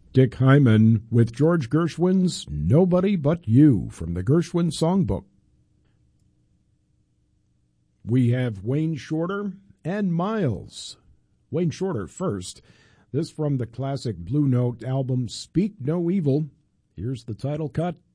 Dick Hyman with George Gershwin's Nobody But You from the Gershwin Songbook. We have Wayne Shorter and Miles. Wayne Shorter first. This from the classic Blue Note album Speak No Evil. Here's the title cut.